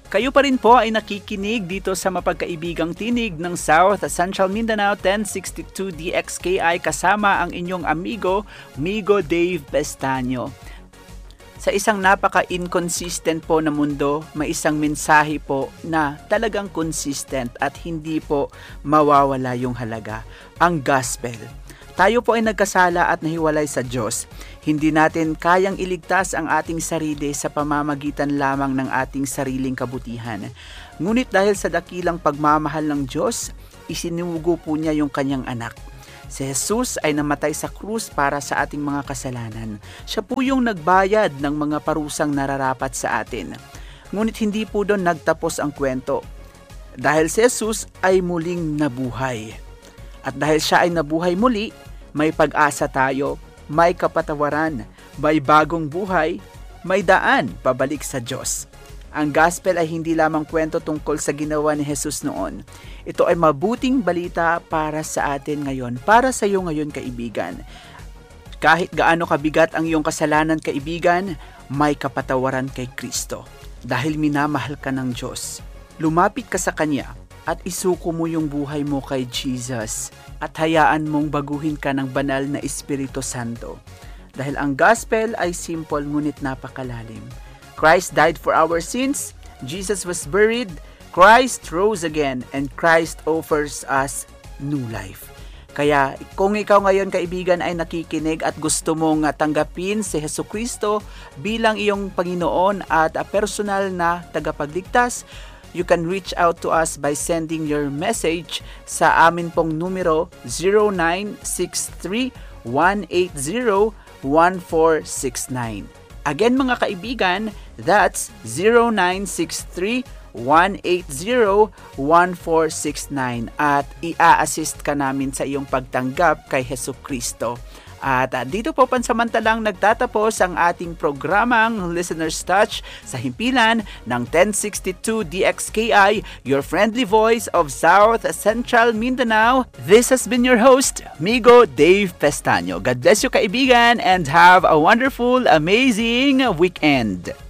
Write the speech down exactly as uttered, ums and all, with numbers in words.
Kayo pa rin po ay nakikinig dito sa mapagkaibigang tinig ng South Central Mindanao ten sixty-two D X K I kasama ang inyong amigo, Migo Dave Pestaño. Sa isang napaka-inconsistent po na mundo, may isang mensahe po na talagang consistent at hindi po mawawala yung halaga, ang gospel. Tayo po ay nagkasala at nahiwalay sa Diyos. Hindi natin kayang iligtas ang ating sarili sa pamamagitan lamang ng ating sariling kabutihan. Ngunit dahil sa dakilang pagmamahal ng Diyos, isinugo po niya yung kanyang anak. Si Jesus ay namatay sa krus para sa ating mga kasalanan. Siya po yung nagbayad ng mga parusang nararapat sa atin. Ngunit hindi po doon nagtapos ang kwento. Dahil si Jesus ay muling nabuhay. At dahil siya ay nabuhay muli, may pag-asa tayo, may kapatawaran, may bagong buhay, may daan pabalik sa Diyos. Ang gospel ay hindi lamang kwento tungkol sa ginawa ni Jesus noon. Ito ay mabuting balita para sa atin ngayon, para sa iyo ngayon kaibigan. Kahit gaano kabigat ang iyong kasalanan kaibigan, may kapatawaran kay Kristo. Dahil minamahal ka ng Diyos, lumapit ka sa Kanya at isuko mo yung buhay mo kay Jesus at hayaan mong baguhin ka ng banal na Espiritu Santo. Dahil ang gospel ay simple ngunit napakalalim. Christ died for our sins, Jesus was buried, Christ rose again, and Christ offers us new life. Kaya kung ikaw ngayon kaibigan ay nakikinig at gusto mong tanggapin si Jesucristo bilang iyong Panginoon at personal na tagapagligtas, you can reach out to us by sending your message sa amin pong numero zero nine six three, one eight zero, one four six nine. Again mga kaibigan, that's zero nine six three, one eight zero, one four six nine at i-assist ka namin sa iyong pagtanggap kay Jesucristo. At uh, dito po pansamantalang nagtatapos ang ating programang Listener's Touch sa himpilan ng ten sixty-two D X K I, your friendly voice of South Central Mindanao. This has been your host, Migo Dave Pestaño. God bless you kaibigan and have a wonderful, amazing weekend.